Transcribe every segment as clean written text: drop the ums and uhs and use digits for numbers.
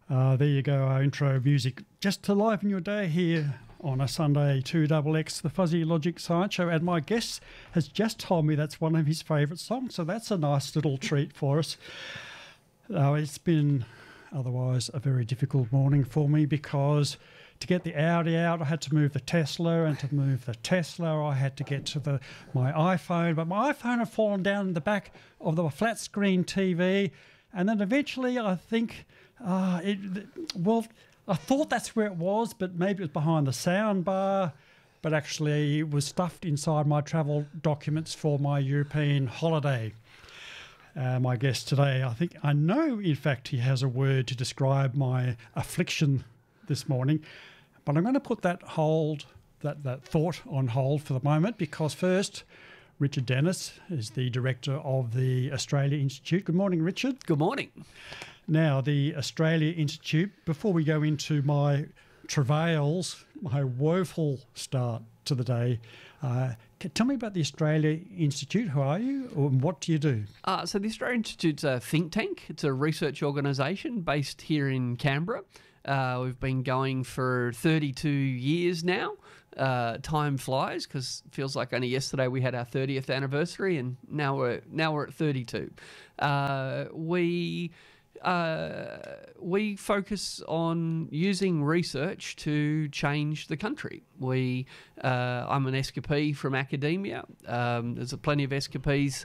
There you go, our intro music. Just to liven your day here on a Sunday 2XX, the Fuzzy Logic Science Show. And my guest has just told me that's one of his favourite songs, so that's a nice little treat for us. It's been otherwise a very difficult morning for me because to get the Audi out, I had to move the Tesla, and to move the Tesla, I had to get to my iPhone. But my iPhone had fallen down in the back of the flat screen TV, and then eventually I think, I thought that's where it was, but maybe it was behind the sound bar. But actually, it was stuffed inside my travel documents for my European holiday. My guest today, I know, in fact, he has a word to describe my affliction this morning, but I'm going to put that thought on hold for the moment, because first, Richard Denniss is the director of the Australia Institute. Good morning, Richard. Good morning. Now, the Australia Institute, before we go into my travails, my woeful start to the day, tell me about the Australia Institute. Who are you, and what do you do? So the Australia Institute's a think tank. It's a research organisation based here in Canberra. We've been going for 32 years now. Time flies because it feels like only yesterday we had our 30th anniversary, and now we're at 32. We focus on using research to change the country. I'm an SKP from academia. There's plenty of SKPs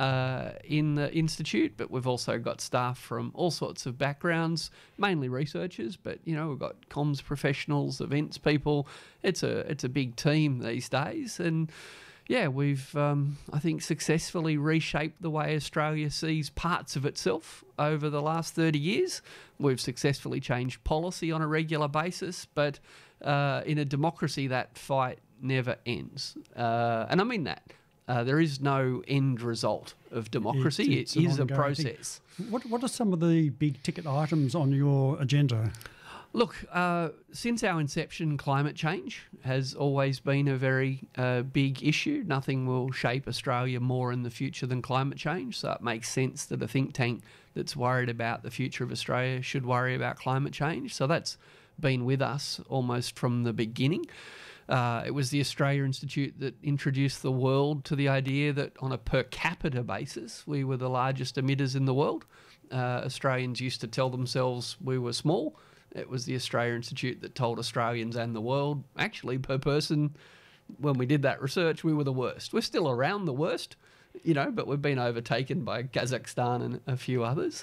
in the Institute, but we've also got staff from all sorts of backgrounds, mainly researchers, but we've got comms professionals, events people. It's a big team these days, and yeah, we've, I think, successfully reshaped the way Australia sees parts of itself over the last 30 years. We've successfully changed policy on a regular basis, but in a democracy, that fight never ends. And I mean that. There is no end result of democracy. It is a process. What are some of the big ticket items on your agenda? Look, since our inception, climate change has always been a very big issue. Nothing will shape Australia more in the future than climate change, so it makes sense that a think tank that's worried about the future of Australia should worry about climate change. So that's been with us almost from the beginning. It was the Australia Institute that introduced the world to the idea that on a per capita basis, we were the largest emitters in the world. Australians used to tell themselves we were small. It was the Australia Institute that told Australians and the world, actually, per person, when we did that research, we were the worst. We're still around the worst, but we've been overtaken by Kazakhstan and a few others.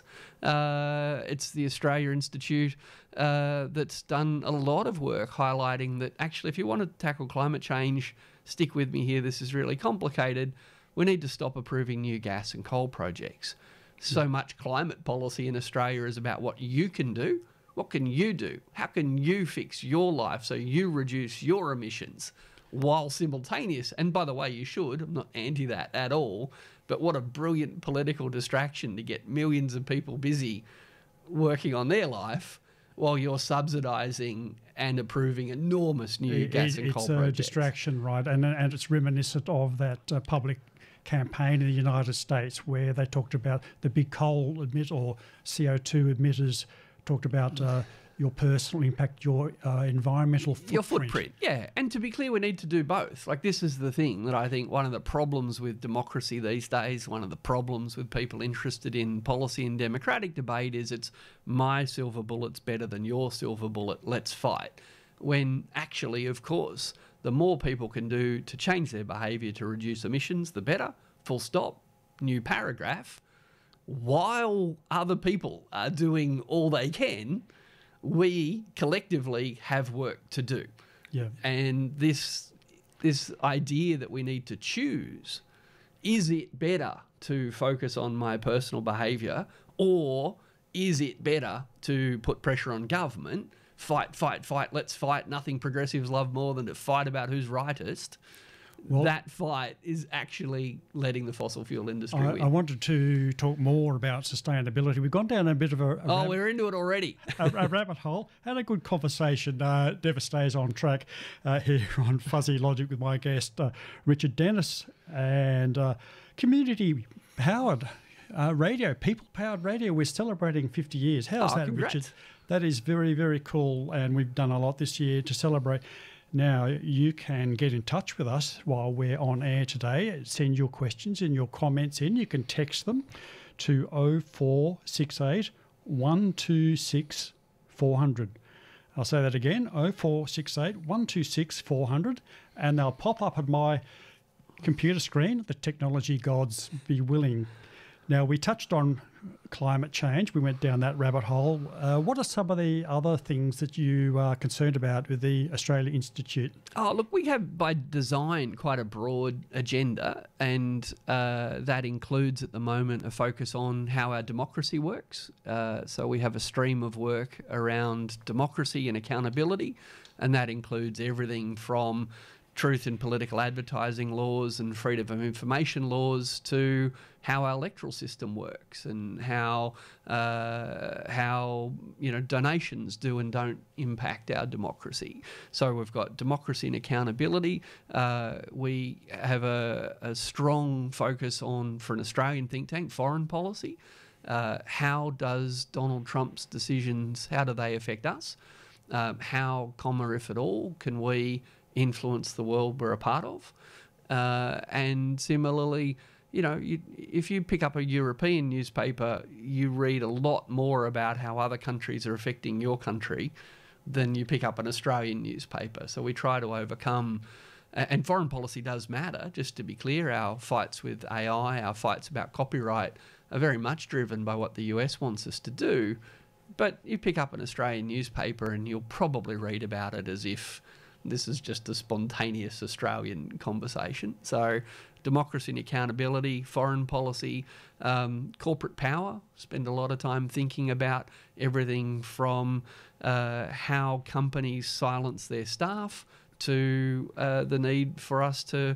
It's the Australia Institute that's done a lot of work highlighting that, actually, if you want to tackle climate change, stick with me here, this is really complicated, we need to stop approving new gas and coal projects. So much climate policy in Australia is about what you can do. What can you do? How can you fix your life so you reduce your emissions while simultaneous? And by the way, you should. I'm not anti that at all. But what a brilliant political distraction to get millions of people busy working on their life while you're subsidising and approving enormous new gas and coal projects. It's a distraction, right? And it's reminiscent of that public campaign in the United States where they talked about the big coal CO2 emitters, talked about your personal impact, your environmental footprint. Your footprint, yeah. And to be clear, we need to do both. Like, this is the thing that I think one of the problems with democracy these days, one of the problems with people interested in policy and democratic debate is it's my silver bullet's better than your silver bullet, let's fight. When actually, of course, the more people can do to change their behaviour to reduce emissions, the better, full stop, new paragraph. While other people are doing all they can, we collectively have work to do. Yeah. And this idea that we need to choose, is it better to focus on my personal behaviour, or is it better to put pressure on government, fight, let's fight, nothing progressives love more than to fight about who's rightest? Well, that fight is actually letting the fossil fuel industry win. I wanted to talk more about sustainability. We've gone down a bit of we're into it already. a rabbit hole. Had a good conversation. Never stays on track here on Fuzzy Logic with my guest, Richard Denniss, and community-powered radio, people-powered radio. We're celebrating 50 years. How's that, congrats. Richard? That is very, very cool, and we've done a lot this year to celebrate. Now, you can get in touch with us while we're on air today. Send your questions and your comments in. You can text them to 0468 126 400. I'll say that again, 0468 126 400, and they'll pop up at my computer screen, the technology gods be willing. Now, we touched on climate change. We went down that rabbit hole. What are some of the other things that you are concerned about with the Australia Institute? Oh, look, we have by design quite a broad agenda, and that includes at the moment a focus on how our democracy works. So we have a stream of work around democracy and accountability, and that includes everything from truth in political advertising laws and freedom of information laws to how our electoral system works and how donations do and don't impact our democracy. So we've got democracy and accountability. We have a strong focus on, for an Australian think tank, foreign policy. How does Donald Trump's decisions, how do they affect us? How, if at all, can we influence the world we're a part of? And similarly, if you pick up a European newspaper, you read a lot more about how other countries are affecting your country than you pick up an Australian newspaper. So we try to overcome, and foreign policy does matter, just to be clear. Our fights with AI, our fights about copyright are very much driven by what the US wants us to do. But you pick up an Australian newspaper and you'll probably read about it as if this is just a spontaneous Australian conversation. So democracy and accountability, foreign policy, corporate power, spend a lot of time thinking about everything from how companies silence their staff to the need for us to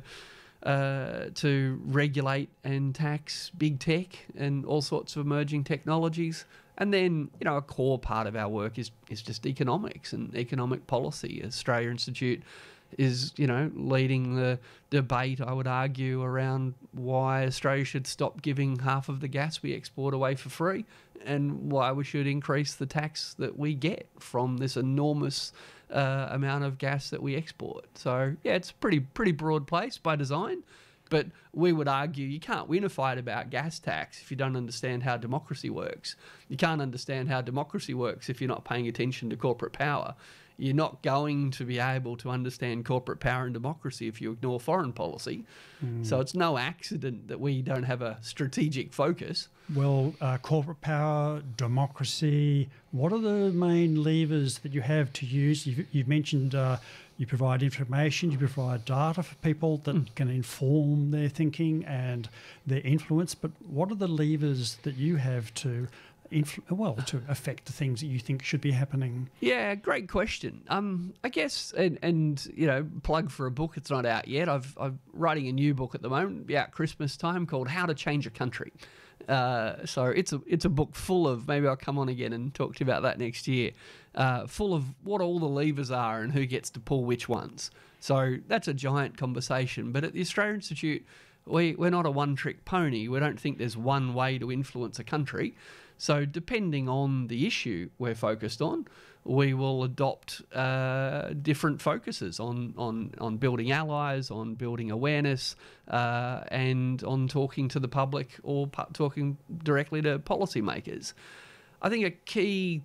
regulate and tax big tech and all sorts of emerging technologies. And then, a core part of our work is just economics and economic policy. Australia Institute is, leading the debate, I would argue, around why Australia should stop giving half of the gas we export away for free and why we should increase the tax that we get from this enormous amount of gas that we export. So, yeah, it's a pretty broad place by design. But we would argue you can't win a fight about gas tax if you don't understand how democracy works. You can't understand how democracy works if you're not paying attention to corporate power. You're not going to be able to understand corporate power and democracy if you ignore foreign policy. So it's no accident that we don't have a strategic focus. Well, corporate power, democracy, what are the main levers that you have to use? You've mentioned you provide information, you provide data for people that can inform their thinking and their influence, but what are the levers that you have to to affect the things that you think should be happening? Yeah, great question. I guess, and plug for a book. It's not out yet. I'm writing a new book at the moment, out Christmas time, called How to Change a Country. So it's a book full of, maybe I'll come on again and talk to you about that next year, full of what all the levers are and who gets to pull which ones. So that's a giant conversation. But at the Australia Institute, we're not a one-trick pony. We don't think there's one way to influence a country. So depending on the issue we're focused on, we will adopt different focuses on building allies, on building awareness, and on talking to the public or talking directly to policymakers. I think a key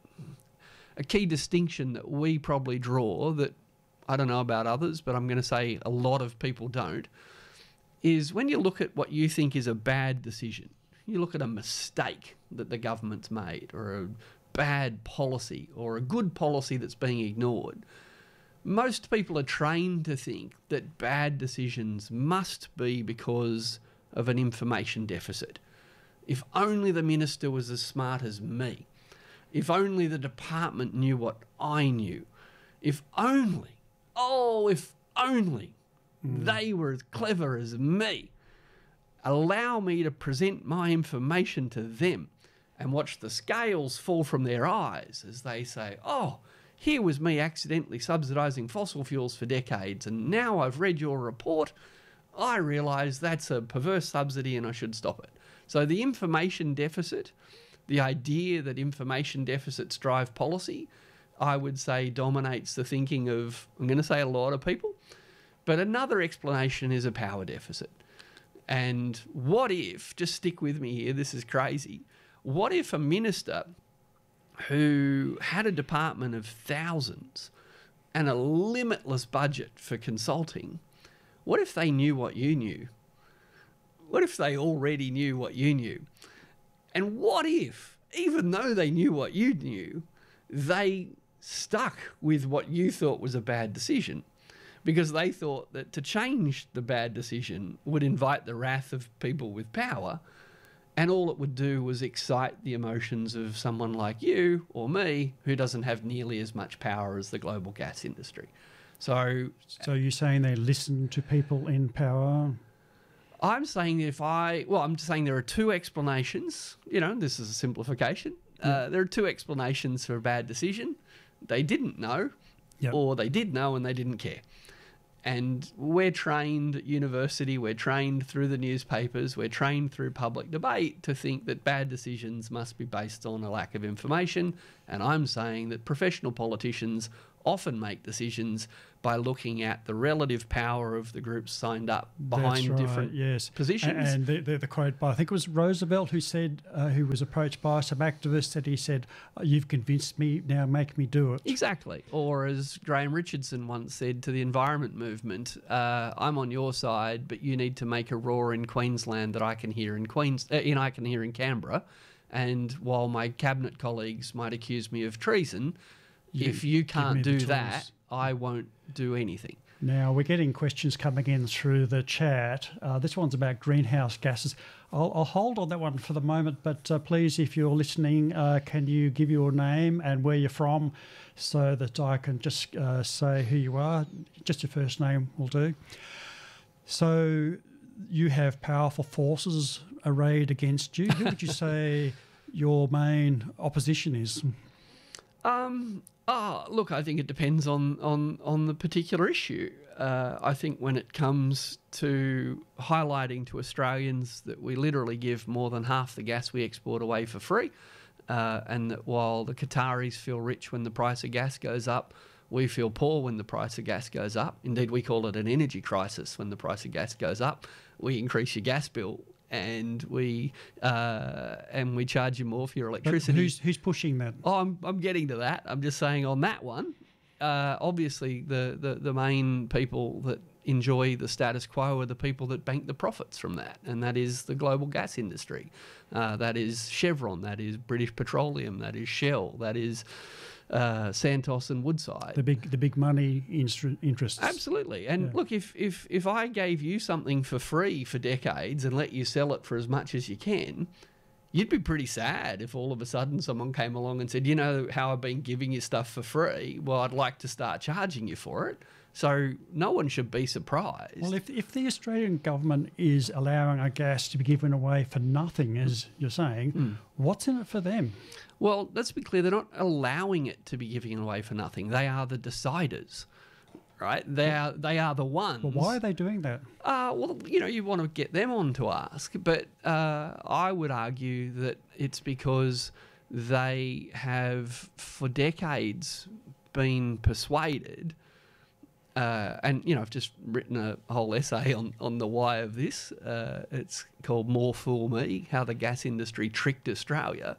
distinction that we probably draw, that I don't know about others, but I'm going to say a lot of people don't, is when you look at what you think is a bad decision, you look at a mistake that the government's made or a bad policy or a good policy that's being ignored, most people are trained to think that bad decisions must be because of an information deficit. If only the minister was as smart as me. If only the department knew what I knew. If only they were as clever as me. Allow me to present my information to them and watch the scales fall from their eyes as they say, oh, here was me accidentally subsidising fossil fuels for decades, and now I've read your report, I realise that's a perverse subsidy and I should stop it. So the information deficit, the idea that information deficits drive policy, I would say dominates the thinking of, I'm going to say, a lot of people. But another explanation is a power deficit. And what if, just stick with me here, this is crazy, what if a minister who had a department of thousands and a limitless budget for consulting, what if they knew what you knew? What if they already knew what you knew? And what if, even though they knew what you knew, they stuck with what you thought was a bad decision? Because they thought that to change the bad decision would invite the wrath of people with power, and all it would do was excite the emotions of someone like you or me who doesn't have nearly as much power as the global gas industry. So you're saying they listen to people in power? I'm saying I'm saying there are two explanations. This is a simplification. There are two explanations for a bad decision. They didn't know, or they did know and they didn't care. And we're trained at university, we're trained through the newspapers, we're trained through public debate to think that bad decisions must be based on a lack of information. And I'm saying that professional politicians often make decisions by looking at the relative power of the groups signed up behind different positions. And the quote by, I think it was Roosevelt, who said, who was approached by some activists, that he said, "You've convinced me, now make me do it." Exactly. Or as Graham Richardson once said to the environment movement, "I'm on your side, but you need to make a roar in Queensland that I can hear in I can hear in Canberra. And while my cabinet colleagues might accuse me of treason, if you can't do that, I won't do anything." Now, we're getting questions coming in through the chat. This one's about greenhouse gases. I'll hold on that one for the moment, but please, if you're listening, can you give your name and where you're from so that I can just say who you are? Just your first name will do. So you have powerful forces arrayed against you. Who would you say your main opposition is? Look, I think it depends on the particular issue. I think when it comes to highlighting to Australians that we literally give more than half the gas we export away for free, and that while the Qataris feel rich when the price of gas goes up, we feel poor when the price of gas goes up. Indeed, we call it an energy crisis when the price of gas goes up. We increase your gas bill and we charge you more for your electricity. But who's pushing that? Oh, I'm getting to that. I'm just saying on that one, obviously the main people that enjoy the status quo are the people that bank the profits from that, and that is the global gas industry. That is Chevron, that is British Petroleum, that is Shell, that is Santos and Woodside. The big money interests. Absolutely. And look, if I gave you something for free for decades and let you sell it for as much as you can, you'd be pretty sad if all of a sudden someone came along and said, "You know how I've been giving you stuff for free? Well, I'd like to start charging you for it." So no one should be surprised. Well, if the Australian government is allowing our gas to be given away for nothing, as you're saying, what's in it for them? Well, let's be clear, they're not allowing it to be given away for nothing. They are the deciders, right? They are the ones. Well, why are they doing that? Well, you want to get them on to ask, but I would argue that it's because they have for decades been persuaded, and I've just written a whole essay on the why of this. It's called "More Fool Me: How the Gas Industry Tricked Australia."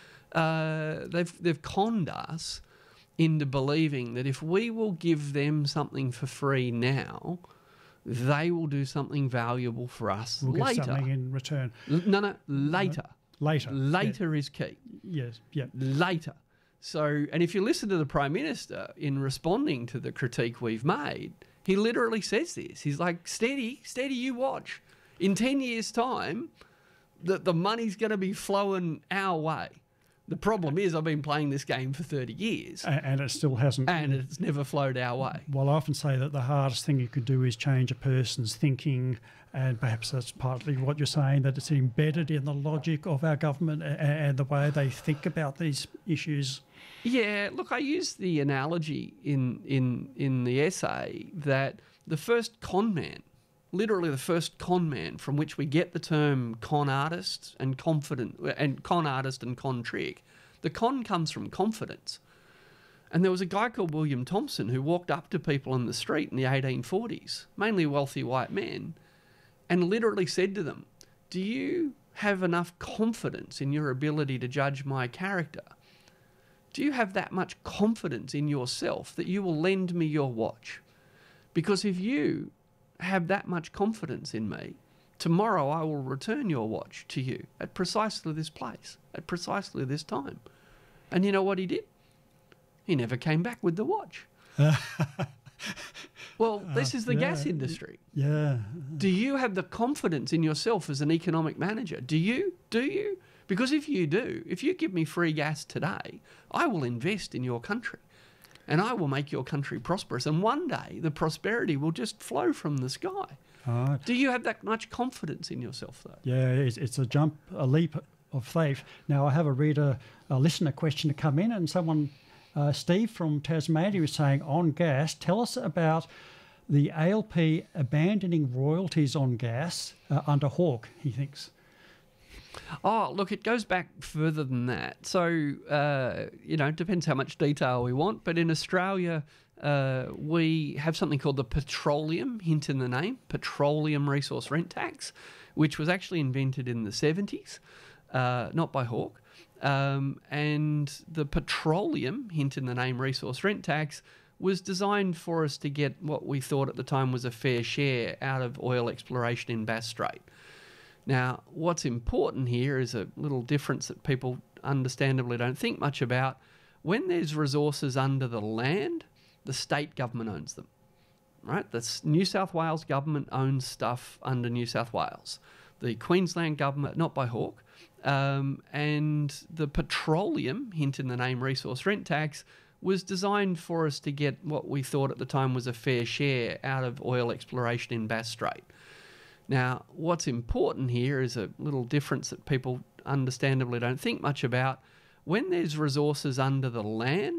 They've conned us into believing that if we will give them something for free now, they will do something valuable for us later. Get something in return. No, later. Later is key. Yes, yeah. Later. So, and if you listen to the Prime Minister in responding to the critique we've made, he literally says this. He's like, steady, you watch. In 10 years' time, the money's going to be flowing our way. The problem is I've been playing this game for 30 years. And it still hasn't. And it's never flowed our way. Well, I often say that the hardest thing you could do is change a person's thinking, and perhaps that's partly what you're saying, that it's embedded in the logic of our government and the way they think about these issues. Yeah, look, I use the analogy in the essay that the first con man literally the first con man, from which we get the term con artist and con trick. The con comes from confidence. And there was a guy called William Thompson who walked up to people in the street in the 1840s, mainly wealthy white men, and literally said to them, "Do you have enough confidence in your ability to judge my character? Do you have that much confidence in yourself that you will lend me your watch? Because if you have that much confidence in me, tomorrow I will return your watch to you at precisely this place, at precisely this time." And you know what he did? He never came back with the watch. Well, this is the gas industry. Yeah. Do you have the confidence in yourself as an economic manager? Do you? Do you? Because if you do, if you give me free gas today, I will invest in your country and I will make your country prosperous. And one day the prosperity will just flow from the sky. Right. Do you have that much confidence in yourself, though? Yeah, it's a leap of faith. Now, I have a listener question to come in, and someone, Steve from Tasmania, is saying, on gas, tell us about the ALP abandoning royalties on gas under Hawke, he thinks. Oh, look, it goes back further than that. So, it depends how much detail we want. But in Australia, we have something called the petroleum, hint in the name, petroleum resource rent tax, which was actually invented in the 70s, not by Hawke. And the petroleum, hint in the name, resource rent tax, was designed for us to get what we thought at the time was a fair share out of oil exploration in Bass Strait. Now, what's important here is a little difference that people understandably don't think much about. When there's resources under the land, the state government owns them, right? The New South Wales government owns stuff under New South Wales. The Queensland government, not by Hawke, and the petroleum, hint in the name, resource rent tax, was designed for us to get what we thought at the time was a fair share out of oil exploration in Bass Strait. Now, what's important here is a little difference that people understandably don't think much about. When there's resources under the land,